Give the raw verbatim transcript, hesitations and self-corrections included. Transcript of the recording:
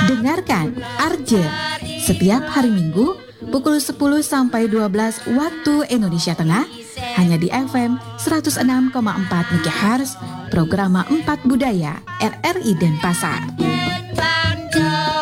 Dengarkan Arje setiap hari Minggu pukul sepuluh sampai dua belas waktu Indonesia Tengah hanya di F M seratus enam koma empat MHz, program empat Budaya R R I Denpasar.